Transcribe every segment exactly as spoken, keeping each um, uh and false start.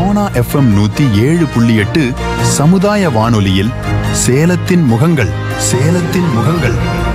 Sona FM நூத்தி ஏழு புள்ளி எட்டு சமுதாய வானொலியில் சேலத்தின் முகங்கள் சேலத்தின் முகங்கள்.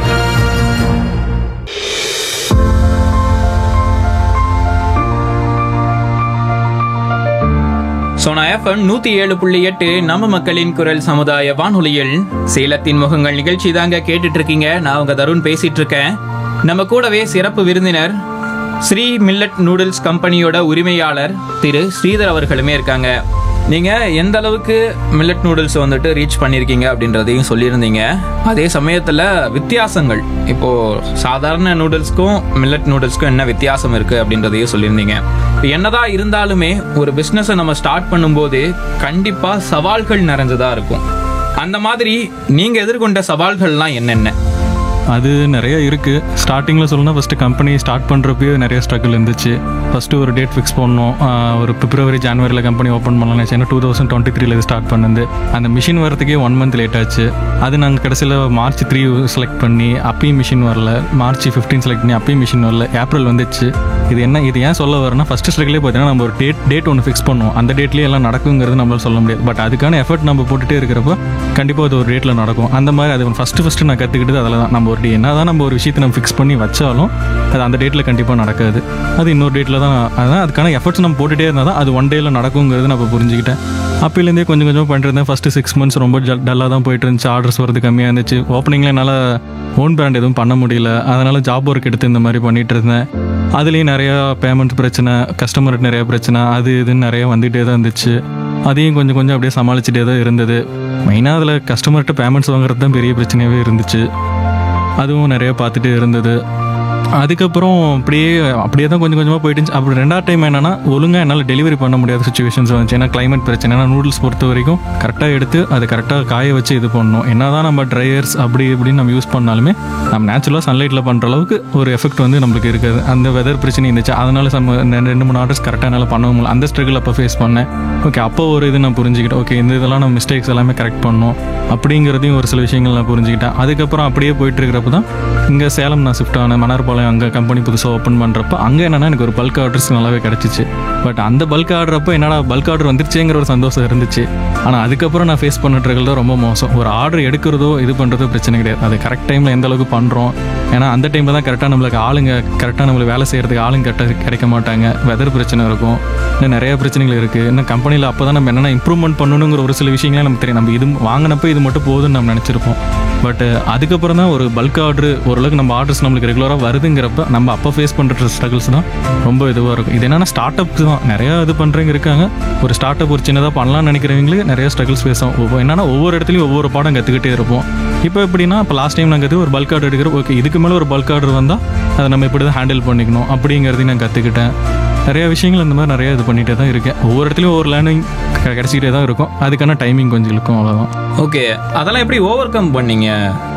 சோனா எஃப்எம் நூத்தி ஏழு புள்ளி எட்டு நம்ம மக்களின் குரல் சமுதாய வானொலியில் சேலத்தின் முகங்கள் நிகழ்ச்சி தாங்க கேட்டுட்டு இருக்கீங்க. நான் உங்க தருண் பேசிட்டு இருக்கேன். நம்ம கூடவே சிறப்பு விருந்தினர் ஸ்ரீ மில்லட் நூடுல்ஸ் கம்பெனியோட உரிமையாளர் திரு ஸ்ரீதர் அவர்களுமே இருக்காங்க. நீங்க எந்த அளவுக்கு மில்லட் நூடுல்ஸ் வந்துட்டு ரீச் பண்ணிருக்கீங்க அப்படின்றதையும் சொல்லியிருந்தீங்க. அதே சமயத்துல வித்தியாசங்கள், இப்போ சாதாரண நூடுல்ஸ்க்கும் மில்லட் நூடுல்ஸ்க்கும் என்ன வித்தியாசம் இருக்கு அப்படின்றதையும் சொல்லியிருந்தீங்க. இப்போ என்னதான் இருந்தாலுமே ஒரு பிஸ்னஸை நம்ம ஸ்டார்ட் பண்ணும்போது கண்டிப்பா சவால்கள் நிறைஞ்சதா இருக்கும். அந்த மாதிரி நீங்க எதிர்கொண்ட சவால்கள்லாம் என்னென்ன? அது நிறைய இருக்குது. ஸ்டார்டிங்கில் சொல்லணும்னா ஃபஸ்ட்டு கம்பெனி ஸ்டார்ட் பண்ணுறப்பயே நிறைய ஸ்ட்ரகிள் இருந்துச்சு. ஃபஸ்ட்டு ஒரு டேட் ஃபிக்ஸ் பண்ணோம். ஒரு பிப்ரவரி ஜான்வரியில் கம்பெனி ஓப்பன் பண்ணலாம் நினச்சி, ஏன்னா டூ தௌசண்ட் டுவெண்ட்டி த்ரீல இது ஸ்டார்ட் பண்ணது. அந்த மிஷின் வரதுக்கே ஒன் மந்த் லேட் ஆச்சு. அது நாங்கள் கடைசியில் மார்ச் த்ரீ செலக்ட் பண்ணி அப்பயும் மிஷின் வரல. மார்ச் ஃபிஃப்டீன் செலக்ட் பண்ணி அப்பயும் மிஷின் வரல. ஏப்ரல் வந்துச்சு. இது என்ன இது ஏன் சொல்ல வரேன்னா, ஃபஸ்ட்டு ஸ்ட்ரகிளே பார்த்தீங்கன்னா நம்ம ஒரு டேட் டேட் ஒன்று ஃபிக்ஸ் பண்ணுவோம். அந்த டேட்லேயே எல்லாம் நடக்குங்கிறது நம்மளால் சொல்ல முடியாது. பட் அதுக்கான எஃபர்ட் நம்ம போட்டுகிட்டே இருக்கிறப்போ கண்டிப்பாக அது ஒரு டேட்டில் நடக்கும். அந்த மாதிரி அது ஃபஸ்ட்டு ஃபஸ்ட்டு நான் கற்றுக்கிட்டது அதில் தான். நம்ம ஒரு டே என்ன தான் நம்ம ஒரு விஷயத்தை நம்ம ஃபிக்ஸ் பண்ணி வச்சாலும் அது அந்த டேட்டில் கண்டிப்பாக நடக்காது. அது இன்னொரு டேட்டில் தான். அதான் அதுக்கான எஃபர்ட்ஸ் நம்ம போட்டுகிட்டே இருந்தால் தான் அது ஒன் டேயில் நடக்குங்கிறது நான் இப்போ புரிஞ்சுக்கிட்டேன். அப்போலேருந்தே கொஞ்சம் கொஞ்சம் பண்ணிருந்தேன். ஃபஸ்ட்டு சிக்ஸ் மந்த்ஸ் ரொம்ப ஜல் டல்லாக தான் போயிட்டு இருந்துச்சு. ஆர்டர்ஸ் வரது கம்மியாக இருந்துச்சு. ஓப்பனிங்கில் என்னால் ஓன் பிராண்ட் எதுவும் பண்ண முடியல. அதனால் ஜாப் ஒர்க் எடுத்து இந்த மாதிரி பண்ணிகிட்டு இருந்தேன். அதுலேயும் நிறையா பேமெண்ட் பிரச்சனை, கஸ்டமர்கிட்ட நிறையா பிரச்சனை, அது இதுன்னு நிறையா வந்துகிட்டே தான் இருந்துச்சு. அதையும் கொஞ்சம் கொஞ்சம் அப்படியே சமாளிச்சுட்டே தான் இருந்தது. மெயினாக அதில் கஸ்டமர்கிட்ட பேமெண்ட்ஸ் வாங்குறது தான் பெரிய பிரச்சனையாகவே இருந்துச்சு. அதுவும் நிறைய பார்த்துட்டு இருந்தது. அதுக்கப்புறம் அப்படியே அப்படியே தான் கொஞ்சம் கொஞ்சமாக போயிட்டு இருந்துச்சு. அப்படி ரெண்டாவது டைம் என்னென்னா, ஒழுங்காக என்னால் டெலிவரி பண்ண முடியாத சுச்சுவேஷன்ஸ் வந்துச்சு. ஏன்னா கிளைமேட் பிரச்சனை. ஏன்னா நூடுல்ஸ் பொறுத்த வரைக்கும் கரெக்டாக எடுத்து அது கரெக்டாக காய வச்சு இது பண்ணணும். என்ன தான் நம்ம ட்ரையர்ஸ் அப்படி இப்படின்னு நம்ம யூஸ் பண்ணாலுமே நம்ம நேச்சுரலாக சன்லைட்டில் பண்ணுற அளவுக்கு ஒரு எஃபெக்ட் வந்து நம்மளுக்கு இருக்காது. அந்த வெதர் பிரச்சனை இருந்துச்சு. அதனால நம்ம ரெண்டு மூணு ஆர்டர்ஸ் கரெக்டாக என்னால் பண்ண முடியல. அந்த ஸ்ட்ரகிள் அப்போ ஃபேஸ் பண்ணேன். ஓகே, அப்போ ஒரு இது நான் புரிஞ்சுக்கிட்டேன். ஓகே, இந்த இதெல்லாம் நம்ம மிஸ்டேக்ஸ் எல்லாமே கரெக்ட் பண்ணணும் அப்படிங்கிறதையும் ஒரு சில விஷயங்கள் நான் புரிஞ்சுக்கிட்டேன். அதுக்கப்புறம் அப்படியே போயிட்டு இருக்கிறப்ப தான் இங்கே சேலம் நான் ஷிஃப்ட் ஆனேன். மன்னார்பாளையம் அங்கே கம்பெனி புதுசாக ஓப்பன் பண்ணுறப்ப அங்கே என்னென்னா எனக்கு ஒரு பல்க் ஆர்டர்ஸ் நல்லாவே கிடச்சிச்சு. பட் அந்த பல்க் ஆர்டரப்போ என்னடா பல்க் ஆர்டர் வந்துருச்சேங்கிற ஒரு சந்தோஷம் இருந்துச்சு. ஆனால் அதுக்கப்புறம் நான் ஃபேஸ் பண்ணிட்டுருக்கிறது தான் ரொம்ப மோசம். ஒரு ஆர்டர் எடுக்கிறதோ இது பண்ணுறதோ பிரச்சனை கிடையாது. அது கரெக்ட் டைமில் எந்த அளவுக்கு பண்ணுறோம். ஏன்னா அந்த டைமில் தான் கரெக்டாக நம்மளுக்கு ஆளுங்க கரெக்டாக நம்மளுக்கு வேலை செய்கிறதுக்கு ஆளுங்க கரெக்டாக கிடைக்க மாட்டாங்க. வெதர் பிரச்சனை இருக்கும். இன்னும் நிறைய பிரச்சனைகள் இருக்குது. இன்னும் கம்பெனியில் அப்போ தான் நம்ம என்னென்ன இம்ப்ரூவ்மெண்ட் பண்ணணுங்கிற ஒரு சில விஷயங்களே நமக்கு தெரியும். நம்ம இது வாங்கினப்போ இது மட்டும் போதுன்னு நம்ம நினச்சிருப்போம். பட் அதுக்கப்புறம் தான் ஒரு பல்க் ஆர்டர் ஓரளவுக்கு நம்ம ஆர்டர்ஸ் நம்மளுக்கு ரெகுலராக வருதுங்கிறப்ப நம்ம அப்போ ஃபேஸ் பண்ணுற ஸ்ட்ரகிள்ஸ் தான் ரொம்ப இதுவாக இருக்கும். இது என்னென்னா ஸ்டார்ட் அப் தான் நிறையா இது பண்ணுறவங்க இருக்காங்க. ஒரு ஸ்டார்ட் அப் ஒரு சின்னதாக பண்ணலாம்னு நினைக்கிறவங்களுக்கு நிறைய ஸ்ட்ரகிள்ஸ் ஃபேஸ் ஆகும். என்னன்னா ஒவ்வொரு இடத்துலையும் ஒவ்வொரு பாடம் கற்றுக்கிட்டே இருப்போம். இப்போ எப்படின்னா, இப்போ லாஸ்ட் டைம் நாங்கள் ஒரு பல்க் ஆர்டர் எடுக்கிறோம். ஓகே, இதுக்கு மேலே ஒரு பல்க் ஆர்டர் வந்தால் அதை நம்ம இப்படி தான் ஹேண்டில் பண்ணிக்கணும் அப்படிங்கிறதையும் நான் கற்றுக்கிட்டேன். நிறைய விஷயங்கள் இந்த மாதிரி நிறைய இது பண்ணிகிட்டே தான் இருக்கேன். ஒவ்வொரு இடத்துலையும் ஒவ்வொரு லேர்னிங் கிடச்சிக்கிட்டே தான் இருக்கும். அதுக்கான டைமிங் கொஞ்சம் இருக்கும், அவ்வளோதான். ஓகே, அதெல்லாம் எப்படி ஓவர் கம் பண்ணீங்க?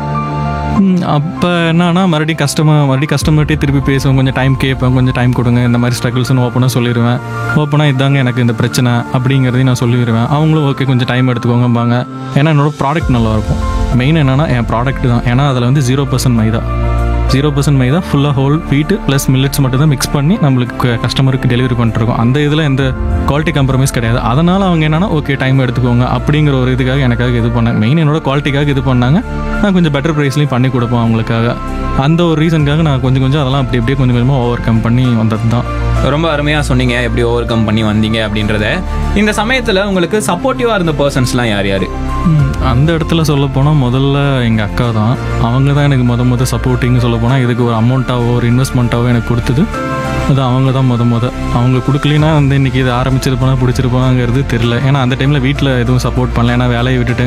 அப்போ என்னன்னா, மறுபடியும் கஸ்டமர் மறுபடியும் கஸ்டமர்கிட்டே திருப்பி பேசுவேன். கொஞ்சம் டைம் கேட்பேன். கொஞ்சம் டைம் கொடுங்க, இந்த மாதிரி ஸ்ட்ரகிள்ஸ்னு ஓப்பனாக சொல்லிடுவேன். ஓப்பனாக இதாங்க எனக்கு இந்த பிரச்சனை அப்படிங்கிறதையும் நான் சொல்லிடுவேன். அவங்களும் ஓகே கொஞ்சம் டைம் எடுத்துக்கோங்கம்பாங்க. ஏன்னா என்னோடய ப்ராடக்ட் நல்லாயிருக்கும். மெயின் என்னென்னா என் ப்ராடக்ட் தான். ஏன்னா அதில் வந்து ஜீரோ பர்சன்ட் மைதா ஜீரோ பர்சன்ட் மைதா ஃபுல்லாக ஹோல் வீட்டு ப்ளஸ் மில்லட்ஸ் மட்டும் தான் மிக்ஸ் பண்ணி நம்மளுக்கு கஸ்டமருக்கு டெலிவரி பண்ணிட்டுருக்கோம். அந்த இதில் எந்த குவாலிட்டி கம்ப்ரமைஸ் கிடையாது. அதனால் அவங்க என்னென்னா ஓகே டைம் எடுத்துக்கோங்க அப்படிங்கிற ஒரு இதுக்காக எனக்காக இது பண்ணாங்க. மெயின் என்னோட குவாலிட்டிக்காக இது பண்ணாங்க. நான் கொஞ்சம் பெட்டர் ப்ரைஸ்லையும் பண்ணி கொடுப்போம் அவங்களுக்காக. அந்த ஒரு ரீசனுக்காக நான் கொஞ்சம் கொஞ்சம் அதெல்லாம் அப்படி அப்படியே கொஞ்சம் கொஞ்சமாக ஓவர் கம் பண்ணி வந்தது தான். ரொம்ப அருமையாக சொன்னீங்க எப்படி ஓவர் கம் பண்ணி வந்தீங்க அப்படின்றத. இந்த சமயத்தில் உங்களுக்கு சப்போர்ட்டிவாக இருந்த பர்சன்ஸ்லாம் யார் யார்? அந்த இடத்துல சொல்ல போனால் முதல்ல எங்கள் அக்கா தான். அவங்க தான் எனக்கு முத முத சப்போர்ட்டிங்னு சொல்ல போனால் இதுக்கு ஒரு அமௌண்ட்டாவோ ஒரு இன்வெஸ்ட்மெண்ட்டாவோ எனக்கு கொடுத்தது அது அவங்க தான் முத முத. அவங்க கொடுக்கலின்னா வந்து இன்றைக்கி இது ஆரம்பிச்சிருப்பானா பிடிச்சிருப்பாங்கிறது தெரில. ஏன்னா அந்த டைமில் வீட்டில் எதுவும் சப்போர்ட் பண்ணல. ஏன்னா வேலையை விட்டுட்டு